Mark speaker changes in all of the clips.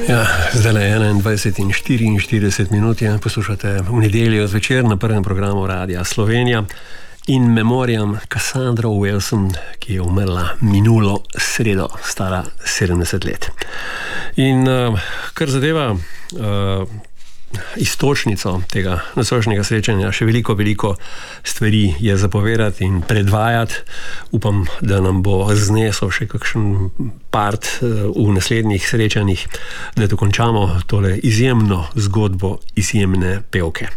Speaker 1: Ja, zdaj je 21:44 minut, poslušate v nedeljo zvečer na prvem programu Radia Slovenija in memoriam Cassandra Wilson, ki je umrla minulo sredo, stara 70 let. In kar zadeva istočnico tega nocojšnjega srečanja, še veliko stvari je zapovedati in predvajati. Upam, da nam bo znesel še kakšen part v naslednjih srečanjih, da dokončamo tole izjemno zgodbo izjemne pevke.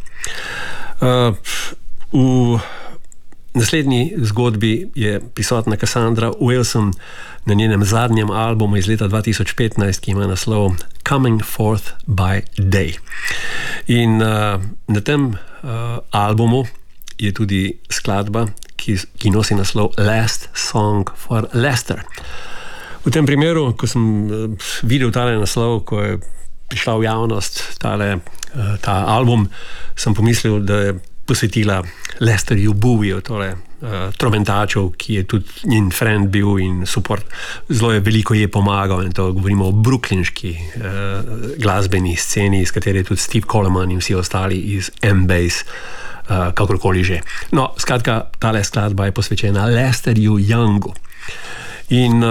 Speaker 1: V naslednji zgodbi je prisotna Cassandra Wilson na njenem zadnjem albumu iz leta 2015, ki ima naslov Coming Forth by Day. In na tem albumu je tudi skladba, ki nosi naslov Last Song for Lester. V tem primeru, ko sem videl tale naslov, ko je prišla v javnost ta album, sem pomislil, da je posvetila Lesterju Bowieju, tole tromentačev, ki je tudi njen friend bil in support. Zelo je veliko je pomagal, in to govorimo o brooklynški glasbeni sceni, iz katere je tudi Steve Coleman in vsi ostali iz M-Bass, kakorkoli že. No, skratka, tale skladba je posvečena Lesterju Youngu. In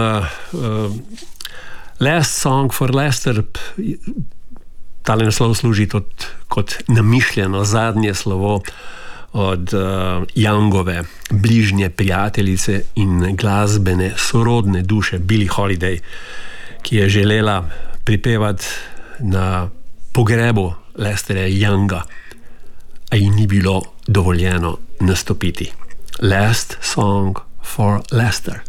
Speaker 1: Last Song for Lester, tale naslov služi tudi kot namišljeno zadnje slovo od Youngove bližnje prijateljice in glasbene sorodne duše Billie Holiday, ki je želela pripevati na pogrebu Lesterja Younga, a ji ni bilo dovoljeno nastopiti. Last Song for Lester.